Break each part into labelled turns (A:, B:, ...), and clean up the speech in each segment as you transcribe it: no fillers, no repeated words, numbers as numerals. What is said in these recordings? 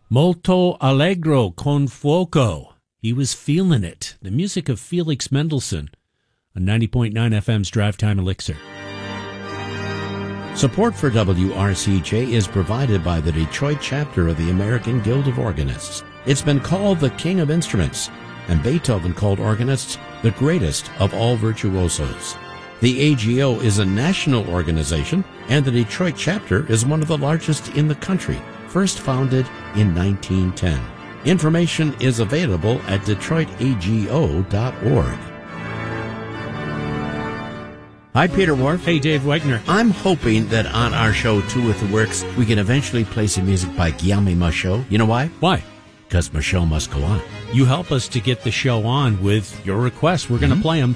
A: Molto allegro con fuoco. He was feeling it. The music of Felix Mendelssohn on 90.9 FM's Drive Time Elixir.
B: Support for WRCJ is provided by the Detroit chapter of the American Guild of Organists. It's been called the King of Instruments, and Beethoven called organists the greatest of all virtuosos. The AGO is a national organization, and the Detroit chapter is one of the largest in the country, first founded in 1910. Information is available at DetroitAGO.org. Hi, Peter Wharf.
A: Hey, Dave Wegner.
B: I'm hoping that on our show, Two with the Works, we can eventually play some music by Guillaume Michaud. You know why?
A: Why?
B: Because Michaud must go on.
A: You help us to get the show on with your requests. We're going to play them.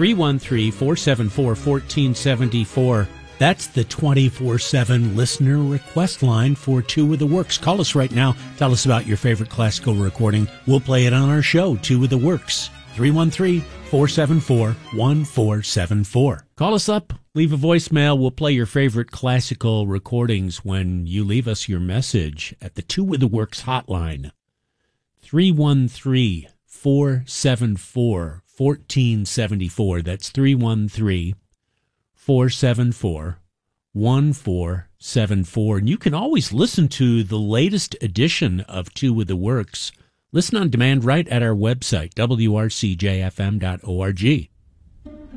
A: 313-474-1474. That's the 24/7 listener request line for Two with the Works. Call us right now. Tell us about your favorite classical recording. We'll play it on our show, Two with the Works. 313-474-1474. Call us up. Leave a voicemail. We'll play your favorite classical recordings when you leave us your message at the Two with the Works hotline. 313-474-1474. That's 313-474-1474. And you can always listen to the latest edition of Two with the Works. Listen on demand right at our website, wrcjfm.org.